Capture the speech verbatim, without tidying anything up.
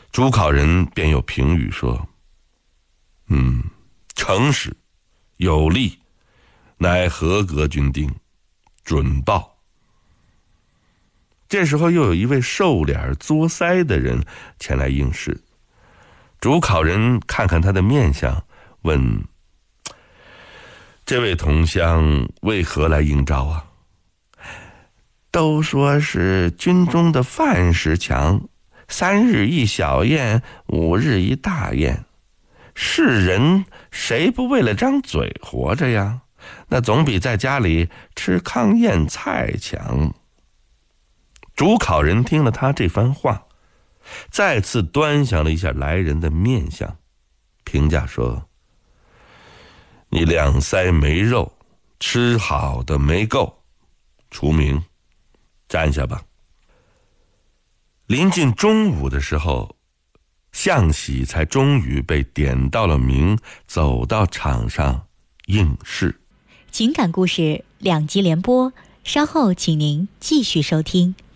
主考人便有评语说：嗯，诚实有力，乃合格军丁，准报。这时候又有一位瘦脸作腮的人前来应试，主考人看看他的面相，问：这位同乡为何来应招啊？都说是军中的饭食强，三日一小宴，五日一大宴，是人谁不为了张嘴活着呀？那总比在家里吃糠咽菜强。主考人听了他这番话，再次端详了一下来人的面相，评价说：你两腮没肉，吃好的没够，除名，站下吧。临近中午的时候，向喜才终于被点到了名，走到场上应试。 情感故事两集连播，稍后请您继续收听。